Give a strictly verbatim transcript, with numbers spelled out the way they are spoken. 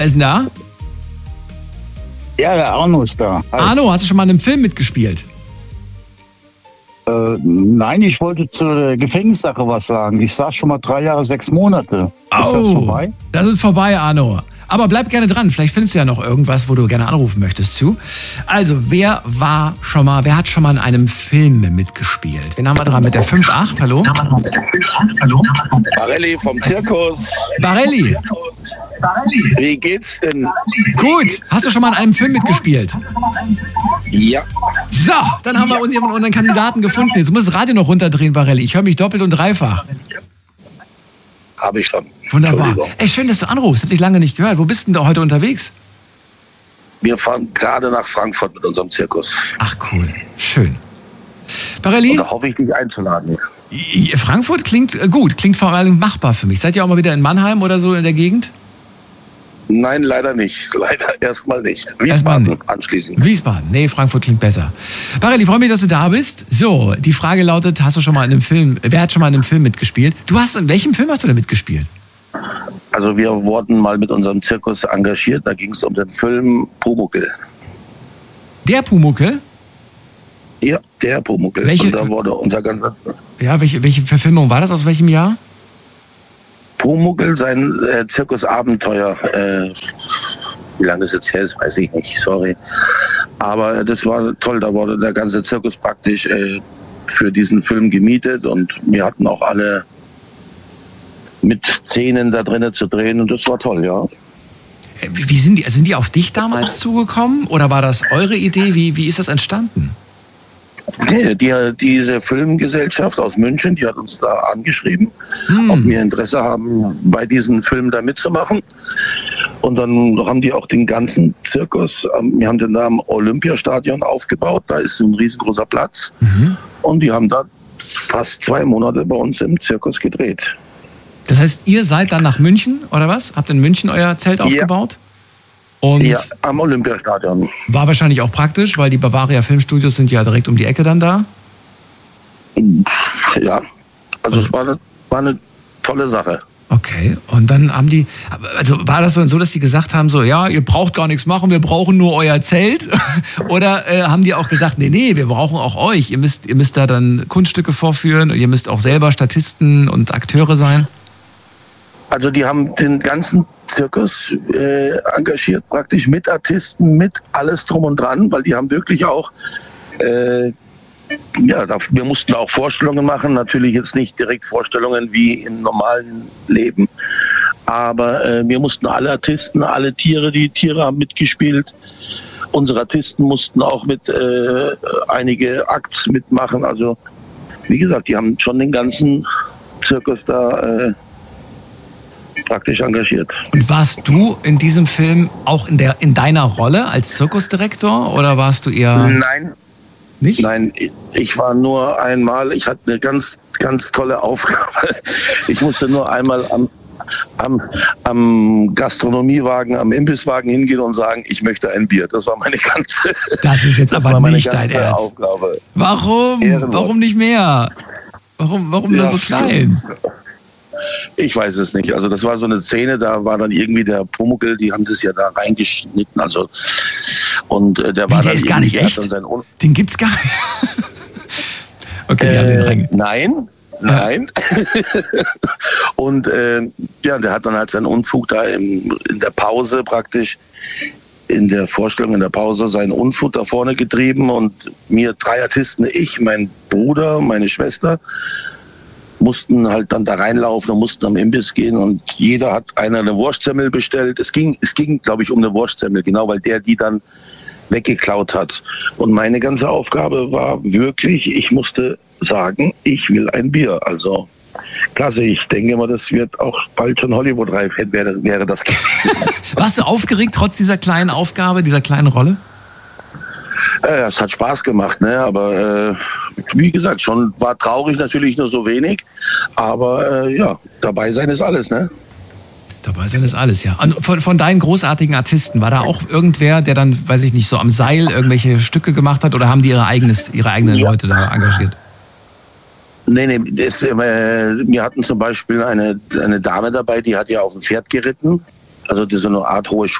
Wer ist denn da? Ja, der Arno ist da. Hi. Arno, hast du schon mal in einem Film mitgespielt? Äh, nein, ich wollte zur Gefängnissache was sagen. Ich saß schon mal drei Jahre, sechs Monate. Ist oh, das vorbei? Das ist vorbei, Arno. Aber bleib gerne dran. Vielleicht findest du ja noch irgendwas, wo du gerne anrufen möchtest zu. Also, wer war schon mal, wer hat schon mal in einem Film mitgespielt? Wen haben wir dran? Mit der fünf acht, hallo? Hallo? Barelli vom Zirkus. Barelli. Wie geht's denn? Gut. Hast du schon mal in einem Film mitgespielt? Ja. So, dann haben wir unseren, unseren Kandidaten gefunden. Jetzt muss das Radio noch runterdrehen, Barelli. Ich höre mich doppelt und dreifach. Habe ich schon. Wunderbar. Ey, schön, dass du anrufst. Hab dich lange nicht gehört. Wo bist denn du heute unterwegs? Wir fahren gerade nach Frankfurt mit unserem Zirkus. Ach, cool. Schön. Barelli? Und da hoffe ich, dich einzuladen. Frankfurt klingt gut, klingt vor allem machbar für mich. Seid ihr auch mal wieder in Mannheim oder so in der Gegend? Nein, leider nicht. Leider erstmal nicht. Erstmal Wiesbaden nicht. anschließend. Wiesbaden. Nee, Frankfurt klingt besser. Barelli, freue mich, dass du da bist. So, die Frage lautet, hast du schon mal in einem Film, wer hat schon mal in einem Film mitgespielt? Du hast, in welchem Film hast du denn mitgespielt? Also wir wurden mal mit unserem Zirkus engagiert. Da ging es um den Film Pumuckl. Der Pumuckl? Ja, der Pumuckl. Welche- Und da wurde unser ganzer Ja, welche, welche Verfilmung war das? Aus welchem Jahr? Pumuckl, sein äh, Zirkusabenteuer. Äh, wie lange das jetzt her ist, weiß ich nicht. Sorry. Aber äh, das war toll. Da wurde der ganze Zirkus praktisch äh, für diesen Film gemietet und wir hatten auch alle mit Szenen da drinnen zu drehen und das war toll, ja. Wie wie sind die, sind die auf dich damals zugekommen oder war das eure Idee? Wie, wie ist das entstanden? Nee, die, diese Filmgesellschaft aus München, die hat uns da angeschrieben, Hm. ob wir Interesse haben, bei diesem Film da mitzumachen. Und dann haben die auch den ganzen Zirkus, ähm, wir haben den da am Olympiastadion aufgebaut, da ist ein riesengroßer Platz. Mhm. Und die haben da fast zwei Monate bei uns im Zirkus gedreht. Das heißt, ihr seid dann nach München oder was? Habt in München euer Zelt Ja. aufgebaut? Und Ja, am Olympiastadion. war wahrscheinlich auch praktisch, weil die Bavaria Filmstudios sind ja direkt um die Ecke dann da. Ja, also es war eine, war eine tolle Sache. Okay, und dann haben die, also war das so, dass die gesagt haben, so, ja, ihr braucht gar nichts machen, wir brauchen nur euer Zelt? Oder äh, haben die auch gesagt, nee, nee, wir brauchen auch euch, ihr müsst, ihr müsst da dann Kunststücke vorführen, ihr müsst auch selber Statisten und Akteure sein? Also die haben den ganzen Zirkus äh, engagiert, praktisch mit Artisten, mit alles drum und dran, weil die haben wirklich auch, äh, ja, da, wir mussten auch Vorstellungen machen, natürlich jetzt nicht direkt Vorstellungen wie im normalen Leben, aber äh, wir mussten alle Artisten, alle Tiere, die Tiere haben mitgespielt. Unsere Artisten mussten auch mit äh, einige Acts mitmachen, also wie gesagt, die haben schon den ganzen Zirkus da äh, praktisch engagiert. Und warst du in diesem Film auch in, der, in deiner Rolle als Zirkusdirektor oder warst du eher Nein, nicht? nein, ich war nur einmal, ich hatte eine ganz, ganz tolle Aufgabe. Ich musste nur einmal am, am, am Gastronomiewagen, am Imbisswagen hingehen und sagen, ich möchte ein Bier. Das war meine ganze, Das ist jetzt das aber war meine nicht dein ganze Ernst. Aufgabe. Warum? Ehrenwort. Warum nicht mehr? Warum, warum nur Ja, so klein? Ich weiß es nicht. Also das war so eine Szene, da war dann irgendwie der Pumuckl, die haben das ja da reingeschnitten. Also und äh, der Wie, war der dann ist gar irgendwie- nicht der hat echt? dann sein Un- Den gibt's gar nicht. Okay, die haben den Äh, rein. nein, nein. Und äh, ja, der hat dann halt seinen Unfug da im, in der Pause praktisch, in der Vorstellung in der Pause seinen Unfug da vorne getrieben und mir drei Artisten, ich, mein Bruder, meine Schwester, mussten halt dann da reinlaufen und mussten am Imbiss gehen und jeder hat einer eine Wurstsemmel bestellt. Es ging, es ging, glaube ich, um eine Wurstsemmel, genau, weil der die dann weggeklaut hat. Und meine ganze Aufgabe war wirklich, ich musste sagen, ich will ein Bier. Also klasse, ich denke mal, das wird auch bald schon Hollywood-reif, wäre, wäre das gewesen. Warst du aufgeregt trotz dieser kleinen Aufgabe, dieser kleinen Rolle? Äh, es hat Spaß gemacht, ne? Aber äh, wie gesagt, schon war traurig natürlich nur so wenig. Aber äh, ja, dabei sein ist alles, ne? Dabei sein ist alles, ja. Und von, von deinen großartigen Artisten, war da auch irgendwer, der dann, weiß ich nicht, so am Seil irgendwelche Stücke gemacht hat oder haben die ihre, eigenes, ihre eigenen Ja. Leute da engagiert? Nee, nee, das, äh, wir hatten zum Beispiel eine, eine Dame dabei, die hat ja auf dem Pferd geritten. also so eine Art hohe